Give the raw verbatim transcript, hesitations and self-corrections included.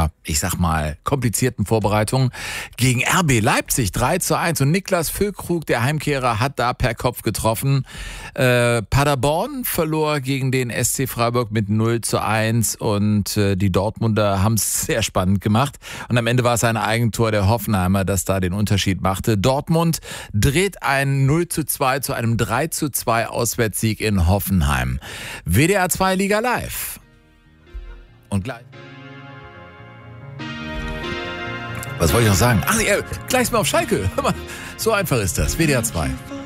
ja, ich sag mal, komplizierten Vorbereitungen gegen R B Leipzig drei zu eins. Und Niklas Füllkrug, der Heimkehrer, hat da per Kopf getroffen. Äh, Paderborn verlor gegen den S C Freiburg mit null zu eins und äh, die Dortmunder haben es sehr spannend gemacht. Und am Ende war es ein Eigentor der Hoffenheimer, das da den Unterschied machte. Dortmund dreht ein null zu zwei zu einem drei zu zwei Auswärtssieg in Hoffenheim. W D R zwei Liga live. Und gleich. Was wollte ich noch sagen? Ach, ja, gleich mal auf Schalke. Hör mal, so einfach ist das. W D R zwei.